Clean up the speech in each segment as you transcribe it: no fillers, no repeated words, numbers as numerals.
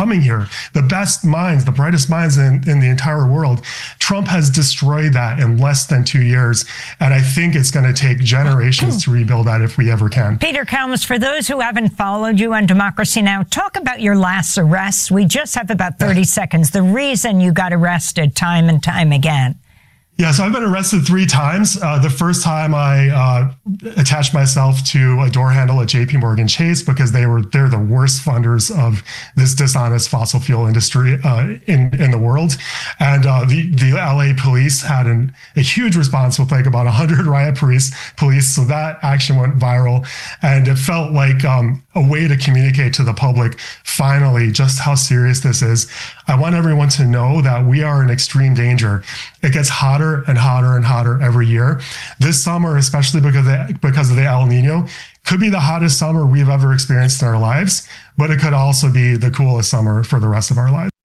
coming here. The best minds, the brightest minds in the entire world. Trump has destroyed that in less than 2 years. And I think it's going to take generations to rebuild that if we ever can. Peter Kalmus, for those who haven't followed you on Democracy Now!, talk about your last arrests. We just have about 30 seconds. The reason you got arrested time and time again. Yeah, so I've been arrested 3 times. The first time I attached myself to a door handle at JP Morgan Chase because they're the worst funders of this dishonest fossil fuel industry in the world. And the LA police had a huge response with like about 100 riot police. So that action went viral. And it felt like a way to communicate to the public, finally, just how serious this is. I want everyone to know that we are in extreme danger. It gets hotter and hotter and hotter every year. This summer, especially because of the El Nino, could be the hottest summer we've ever experienced in our lives, but it could also be the coolest summer for the rest of our lives.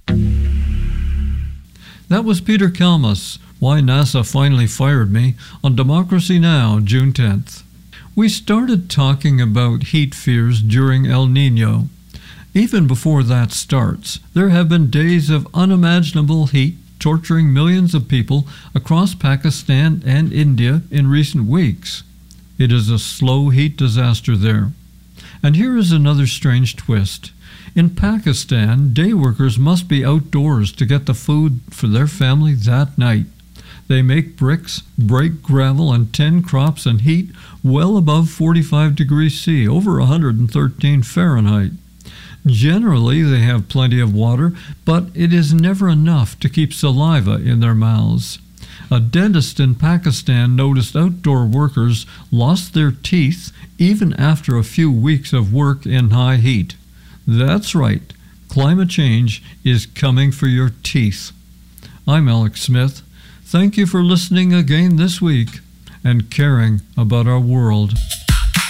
That was Peter Kalmus, Why NASA Finally Fired Me, on Democracy Now!, June 10th. We started talking about heat fears during El Nino. Even before that starts, there have been days of unimaginable heat torturing millions of people across Pakistan and India in recent weeks. It is a slow heat disaster there. And here is another strange twist. In Pakistan, day workers must be outdoors to get the food for their family that night. They make bricks, break gravel, and tend crops in heat well above 45 degrees C, over 113 Fahrenheit. Generally, they have plenty of water, but it is never enough to keep saliva in their mouths. A dentist in Pakistan noticed outdoor workers lost their teeth even after a few weeks of work in high heat. That's right, climate change is coming for your teeth. I'm Alex Smith. Thank you for listening again this week and caring about our world.